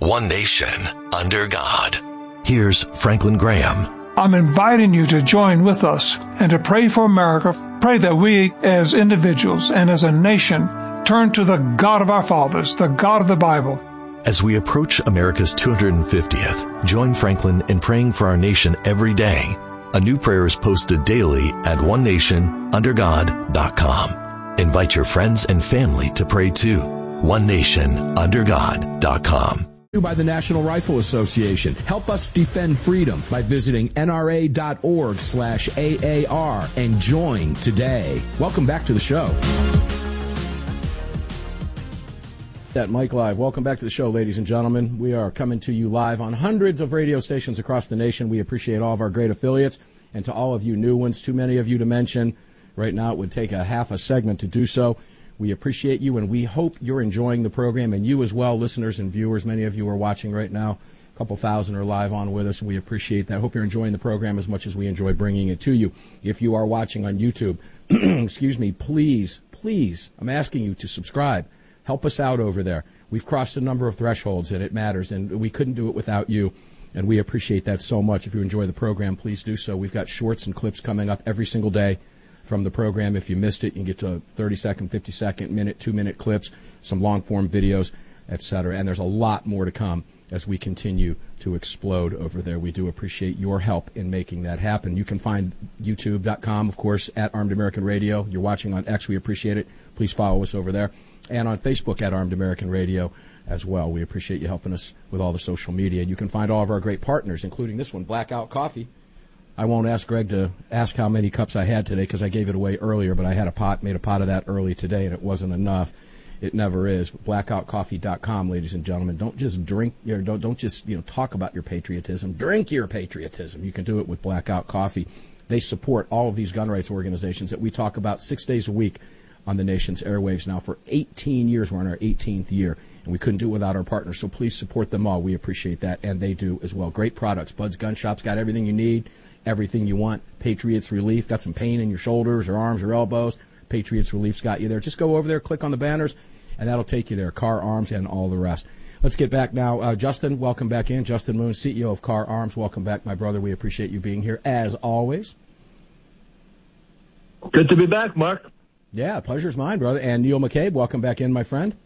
one nation, under God. Here's Franklin Graham. I'm inviting you to join with us and to pray for America. Pray that we as individuals and as a nation turn to the God of our fathers, the God of the Bible. As we approach America's 250th, join Franklin in praying for our nation every day. A new prayer is posted daily at onenationundergod.com. Invite your friends and family to pray too. onenationundergod.com. By the National Rifle Association. Help us defend freedom by visiting nra.org/AAR and join today. Welcome back to the show. That Mike Live. Welcome back to the show, ladies and gentlemen. We are coming to you live on hundreds of radio stations across the nation. We appreciate all of our great affiliates, and to all of you new ones, too many of you to mention. Right now it would take a half a segment to do so. We appreciate you, and we hope you're enjoying the program, and you as well, listeners and viewers. Many of you are watching right now. A couple thousand are live on with us, and we appreciate that. I hope you're enjoying the program as much as we enjoy bringing it to you. If you are watching on YouTube, excuse me, please, I'm asking you to subscribe. Help us out over there. We've crossed a number of thresholds, and it matters, and we couldn't do it without you, and we appreciate that so much. If you enjoy the program, please do so. We've got shorts and clips coming up every single day from the program. If you missed it, you can get to 30-second, 50-second, minute, 2-minute clips, some long-form videos, etc. And there's a lot more to come as we continue to explode over there. We do appreciate your help in making that happen. You can find youtube.com, of course, at Armed American Radio. You're watching on X. We appreciate it. Please follow us over there. And on Facebook at Armed American Radio as well. We appreciate you helping us with all the social media. You can find all of our great partners, including this one, Blackout Coffee. I won't ask Greg to ask how many cups I had today because I gave it away earlier, but I had made a pot of that early today, and it wasn't enough. It never is. BlackoutCoffee.com, ladies and gentlemen. Don't just drink, don't just talk about your patriotism. Drink your patriotism. You can do it with Blackout Coffee. They support all of these gun rights organizations that we talk about 6 days a week on the nation's airwaves now for 18 years. We're in our 18th year, and we couldn't do it without our partners. So please support them all. We appreciate that, and they do as well. Great products. Bud's Gun Shop's got everything you need. Everything you want. Patriots Relief. Got some pain in your shoulders or arms or elbows. Patriots Relief's got you there. Just go over there, click on the banners, and that'll take you there. Car Arms and all the rest. Let's get back now. Justin, welcome back in. Justin Moon, CEO of Car Arms. Welcome back, my brother. We appreciate you being here, as always. Good to be back, Mark. Yeah, pleasure's mine, brother. And Neil McCabe, welcome back in, my friend.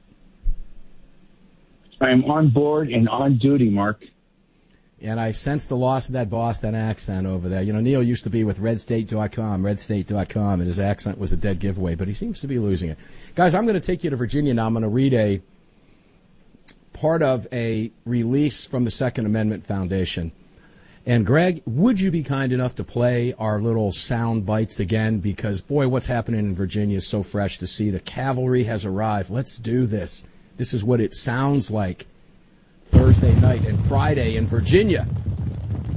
I am on board and on duty, Mark. And I sense the loss of that Boston accent over there. Neil used to be with redstate.com, and his accent was a dead giveaway, but he seems to be losing it. Guys, I'm going to take you to Virginia now. I'm going to read a part of a release from the Second Amendment Foundation. And, Greg, would you be kind enough to play our little sound bites again? Because, boy, what's happening in Virginia is so fresh to see. The cavalry has arrived. Let's do this. This is what it sounds like Thursday night and Friday in Virginia.